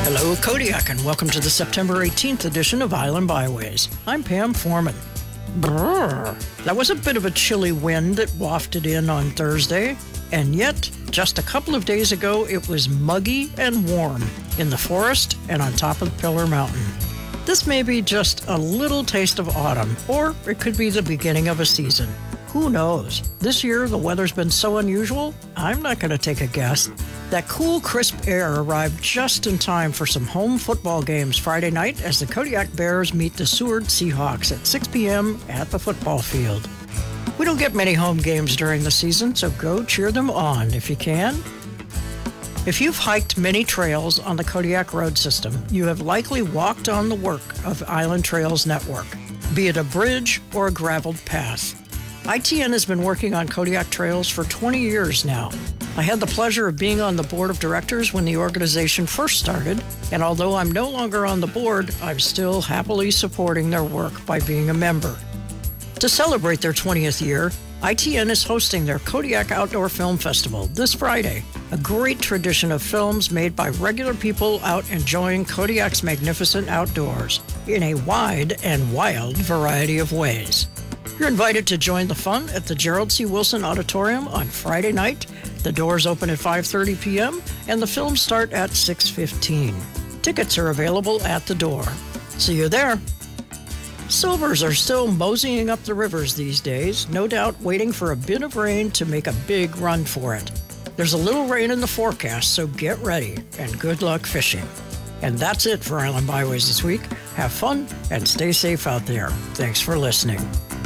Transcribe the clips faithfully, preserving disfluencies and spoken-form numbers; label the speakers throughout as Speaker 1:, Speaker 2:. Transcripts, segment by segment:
Speaker 1: Hello, Kodiak, and welcome to the September eighteenth edition of Island Byways. I'm Pam Foreman. Brrr. That was a bit of a chilly wind that wafted in on Thursday, and yet, just a couple of days ago, it was muggy and warm in the forest and on top of Pillar Mountain. This may be just a little taste of autumn, or it could be the beginning of a season. Who knows? This year, the weather's been so unusual, I'm not going to take a guess. That cool, crisp air arrived just in time for some home football games Friday night as the Kodiak Bears meet the Seward Seahawks at six p.m. at the football field. We don't get many home games during the season, so go cheer them on if you can. If you've hiked many trails on the Kodiak road system, you have likely walked on the work of Island Trails Network, be it a bridge or a graveled path. I T N has been working on Kodiak trails for twenty years now. I had the pleasure of being on the board of directors when the organization first started, and although I'm no longer on the board, I'm still happily supporting their work by being a member. To celebrate their twentieth year, I T N is hosting their Kodiak Outdoor Film Festival this Friday, a great tradition of films made by regular people out enjoying Kodiak's magnificent outdoors in a wide and wild variety of ways. You're invited to join the fun at the Gerald C. Wilson Auditorium on Friday night. The doors open at five thirty p.m. and the films start at six fifteen. Tickets are available at the door. See you there. Silvers are still moseying up the rivers these days, no doubt waiting for a bit of rain to make a big run for it. There's a little rain in the forecast, so get ready and good luck fishing. And that's it for Island Byways this week. Have fun and stay safe out there. Thanks for listening.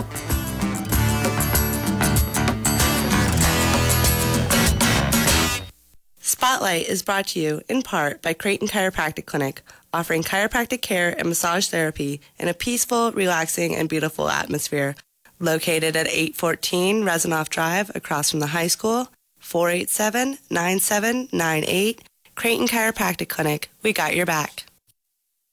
Speaker 2: Spotlight is brought to you in part by Creighton Chiropractic Clinic, offering chiropractic care and massage therapy in a peaceful, relaxing, and beautiful atmosphere. Located at eight fourteen Rezanoff Drive across from the high school, four eight seven, nine seven nine eight. Creighton Chiropractic Clinic, we got your back.